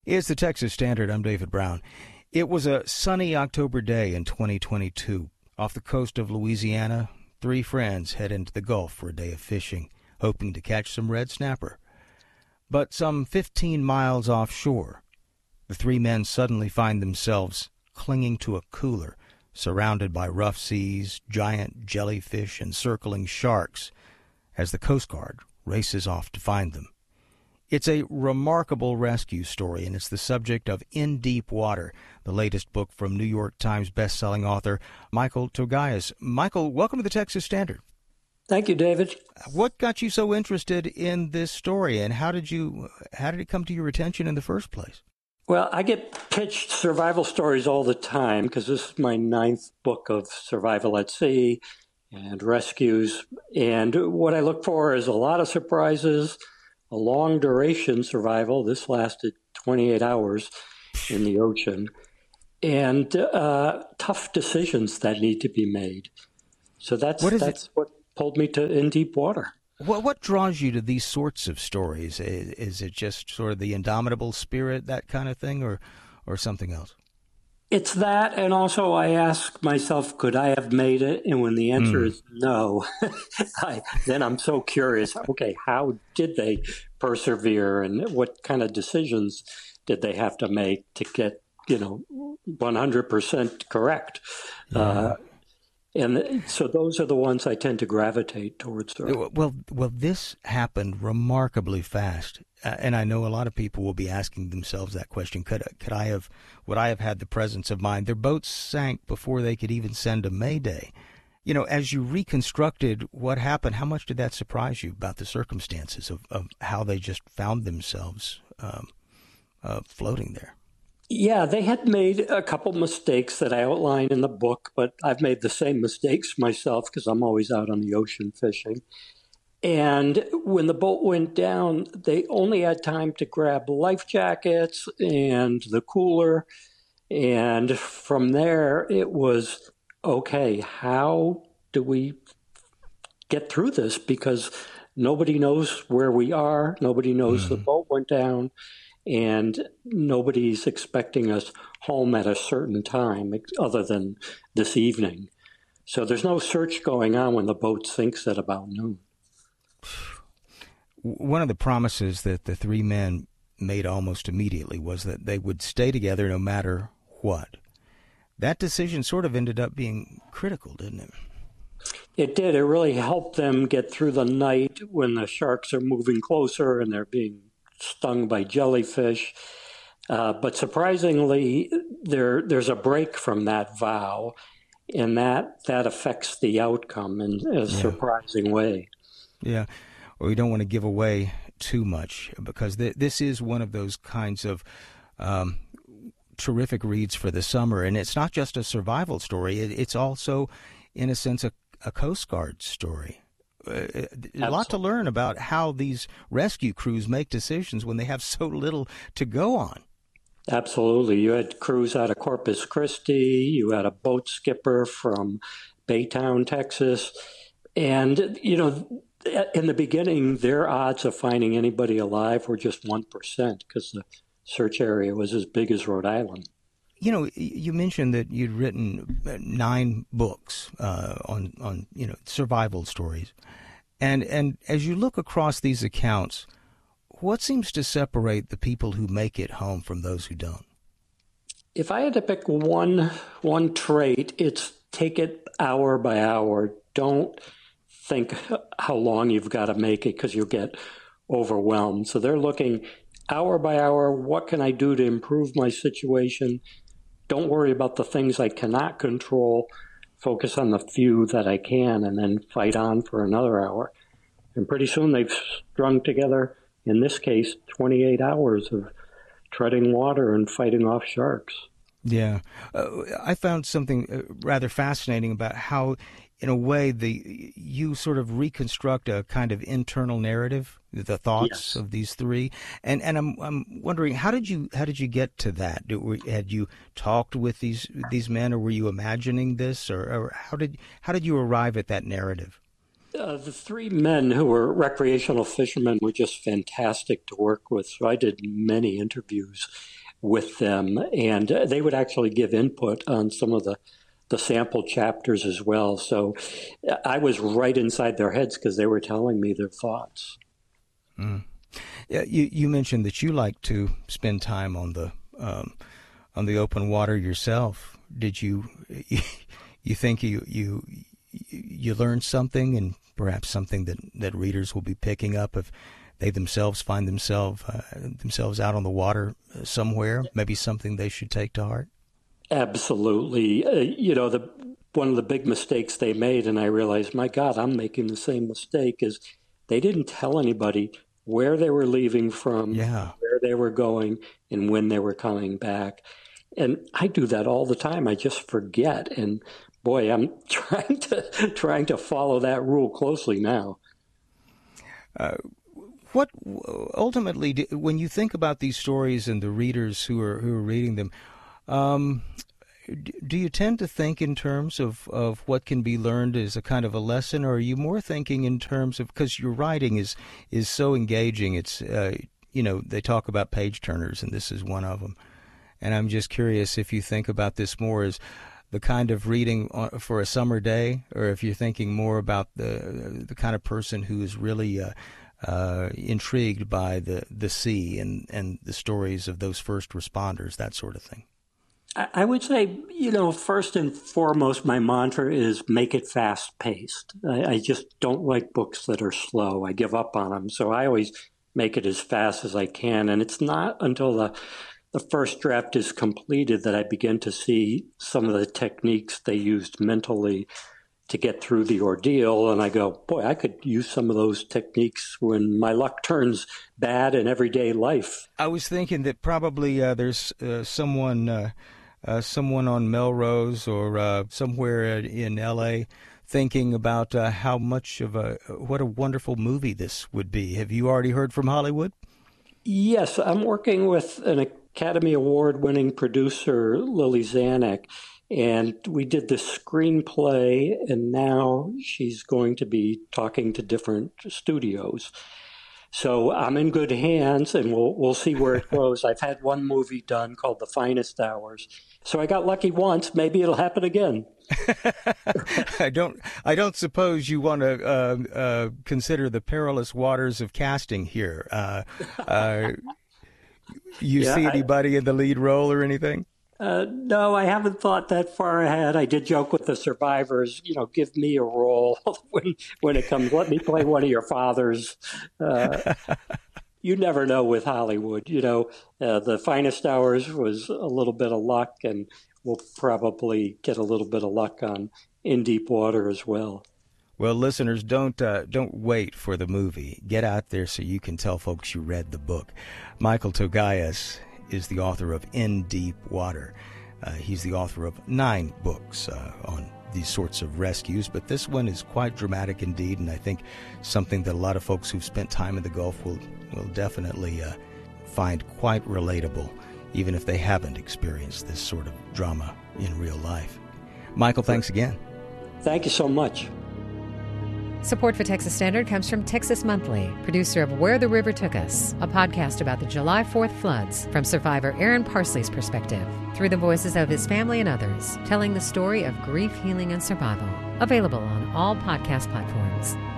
It's the Texas Standard. I'm David Brown. It was a sunny October day in 2022. Off the coast of Louisiana, three friends head into the Gulf for a day of fishing, hoping to catch some red snapper. But some 15 miles offshore, the three men suddenly find themselves clinging to a cooler, surrounded by rough seas, giant jellyfish, and circling sharks, as the Coast Guard races off to find them. It's a remarkable rescue story, and it's the subject of In Deep Water, the latest book from New York Times bestselling author Michael Togias. Michael, welcome to the Texas Standard. Thank you, David. What got you so interested in this story, and how did it come to your attention in the first place? Well, I get pitched survival stories all the time because this is my 9th book of survival at sea and rescues. And what I look for is a lot of surprises, a long duration survival. This lasted 28 hours in the ocean, and tough decisions that need to be made. So that's what pulled me to In Deep Water. What draws you to these sorts of stories? Is it just sort of the indomitable spirit, that kind of thing, or something else? It's that, and also I ask myself, could I have made it? And when the answer is no, then I'm so curious, okay, how did they persevere, and what kind of decisions did they have to make to get, 100% correct? Yeah. And so those are the ones I tend to gravitate towards. Well, this happened remarkably fast, and I know a lot of people will be asking themselves that question: would I have had the presence of mind? Their boats sank before they could even send a mayday. As you reconstructed what happened, how much did that surprise you about the circumstances of how they just found themselves floating there? Yeah, they had made a couple mistakes that I outline in the book, but I've made the same mistakes myself because I'm always out on the ocean fishing. And when the boat went down, they only had time to grab life jackets and the cooler. And from there, it was, okay, how do we get through this? Because nobody knows where we are. Nobody knows the boat went down. And nobody's expecting us home at a certain time other than this evening. So there's no search going on when the boat sinks at about noon. One of the promises that the three men made almost immediately was that they would stay together no matter what. That decision sort of ended up being critical, didn't it? It did. It really helped them get through the night when the sharks are moving closer and they're being stung by jellyfish. But surprisingly, there's a break from that vow, and that affects the outcome in a surprising way. Yeah. Well, we don't want to give away too much because this is one of those kinds of terrific reads for the summer. And it's not just a survival story. It's also, in a sense, a Coast Guard story. A lot to learn about how these rescue crews make decisions when they have so little to go on. Absolutely. You had crews out of Corpus Christi. You had a boat skipper from Baytown, Texas. And, in the beginning, their odds of finding anybody alive were just 1% because the search area was as big as Rhode Island. You mentioned that you'd written 9 books on survival stories. And as you look across these accounts, what seems to separate the people who make it home from those who don't? If I had to pick one trait, it's take it hour by hour. Don't think how long you've got to make it because you'll get overwhelmed. So they're looking hour by hour, what can I do to improve my situation? Don't worry about the things I cannot control. Focus on the few that I can, and then fight on for another hour. And pretty soon they've strung together, in this case, 28 hours of treading water and fighting off sharks. Yeah. I found something rather fascinating about how, in a way, you sort of reconstruct a kind of internal narrative, the thoughts of these three, and I'm wondering, how did you get to that? Had you talked with these men, or were you imagining this, or how did you arrive at that narrative? The three men who were recreational fishermen were just fantastic to work with. So I did many interviews with them, and they would actually give input on some of the sample chapters as well. So I was right inside their heads because they were telling me their thoughts. Mm. Yeah, you mentioned that you like to spend time on the open water yourself. Did you think you learned something, and perhaps something that readers will be picking up if they themselves find themselves out on the water somewhere? Maybe something they should take to heart. Absolutely. One of the big mistakes they made, and I realized, my God, I'm making the same mistake, is they didn't tell anybody where they were leaving from, where they were going, and when they were coming back. And I do that all the time. I just forget. And boy, I'm trying to follow that rule closely now. What ultimately, when you think about these stories and the readers who are reading them, do you tend to think in terms of what can be learned as a kind of a lesson, or are you more thinking in terms of, because your writing is so engaging? It's they talk about page turners, and this is one of them. And I'm just curious if you think about this more as the kind of reading for a summer day, or if you're thinking more about the kind of person who is really intrigued by the sea and the stories of those first responders, that sort of thing. I would say, first and foremost, my mantra is make it fast-paced. I just don't like books that are slow. I give up on them. So I always make it as fast as I can. And it's not until the first draft is completed that I begin to see some of the techniques they used mentally to get through the ordeal. And I go, boy, I could use some of those techniques when my luck turns bad in everyday life. I was thinking that probably there's someone on Melrose or somewhere in L.A. thinking about how much of what a wonderful movie this would be. Have you already heard from Hollywood? Yes, I'm working with an Academy Award-winning producer, Lily Zanuck, and we did the screenplay, and now she's going to be talking to different studios. So I'm in good hands, and we'll see where it goes. I've had one movie done called The Finest Hours. So I got lucky once. Maybe it'll happen again. I don't suppose you want to consider the perilous waters of casting here. See anybody in the lead role or anything? No, I haven't thought that far ahead. I did joke with the survivors, give me a role when it comes. Let me play one of your fathers. You never know with Hollywood. The Finest Hours was a little bit of luck, and we'll probably get a little bit of luck on In Deep Water as well. Well, listeners, don't wait for the movie. Get out there so you can tell folks you read the book. Michael Togias is the author of In Deep Water. He's the author of 9 books on these sorts of rescues, but this one is quite dramatic indeed, and I think something that a lot of folks who've spent time in the Gulf will definitely find quite relatable, even if they haven't experienced this sort of drama in real life. Michael, thanks again. Thank you so much. Support for Texas Standard comes from Texas Monthly, producer of Where the River Took Us, a podcast about the July 4th floods from survivor Aaron Parsley's perspective, through the voices of his family and others, telling the story of grief, healing, and survival. Available on all podcast platforms.